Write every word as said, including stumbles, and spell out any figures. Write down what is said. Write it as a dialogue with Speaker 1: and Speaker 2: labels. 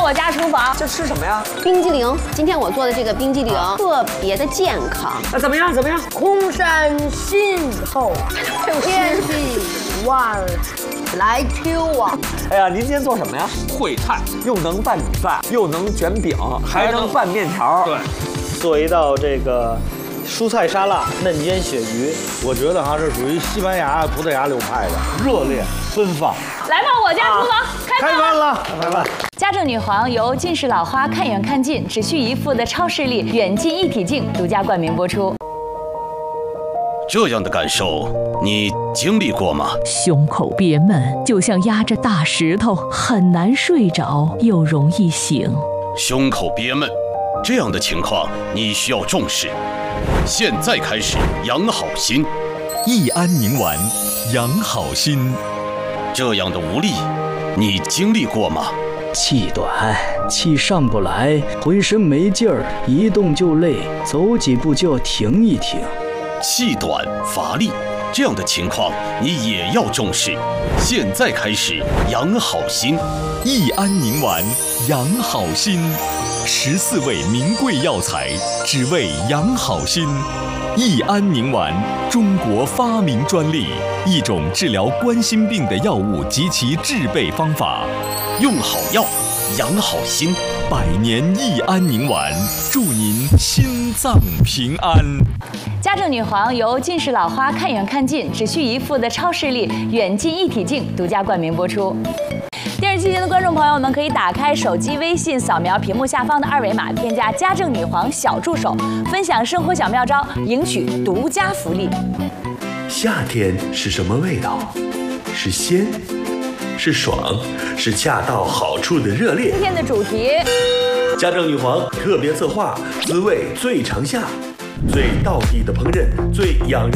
Speaker 1: 我家厨房。
Speaker 2: 这吃什么呀？
Speaker 3: 冰激凌。今天我做的这个冰激凌特别的健康。
Speaker 2: 那怎么样？怎么样？
Speaker 4: 空山新雨后，天地万来秋啊！
Speaker 2: 哎呀，您今天做什么呀？
Speaker 5: 烩菜，
Speaker 2: 又能拌米饭，又能卷饼，还能拌面条。
Speaker 5: 对，
Speaker 6: 做一道这个蔬菜沙拉，嫩煎鳕鱼。
Speaker 7: 我觉得哈是属于西班牙、葡萄牙流派的，热烈奔放。
Speaker 1: 来吧，我家厨房、啊、开饭
Speaker 7: 开饭了，开饭。
Speaker 1: 家政女皇由近视老花看远看近只需一副的超视力远近一体镜独家冠名播出。
Speaker 8: 这样的感受你经历过吗？
Speaker 9: 胸口憋闷，就像压着大石头，很难睡着，又容易醒。
Speaker 8: 胸口憋闷，这样的情况你需要重视。现在开始养好心，
Speaker 10: 益安宁丸，养好心。
Speaker 8: 这样的无力，你经历过吗？
Speaker 11: 气短，气上不来，浑身没劲儿，一动就累，走几步就要停一停。
Speaker 8: 气短乏力，这样的情况你也要重视。现在开始养好心，
Speaker 10: 益安宁丸，养好心。十四味名贵药材，只为养好心。益安宁丸，中国发明专利，一种治疗冠心病的药物及其制备方法。
Speaker 8: 用好药，养好心。
Speaker 10: 百年益安宁丸，祝您心脏平安。
Speaker 1: 家政女皇由近视老花看远看近只需一副的超视力远近一体镜独家冠名播出。电视机前的观众朋友们可以打开手机微信，扫描屏幕下方的二维码，添加家政女皇小助手，分享生活小妙招，赢取独家福利。
Speaker 12: 夏天是什么味道？是鲜，是爽，是恰到好处的热烈。
Speaker 1: 今天的主题，
Speaker 12: 家政女皇特别策划，滋味最长夏，最道地的烹饪，最养人。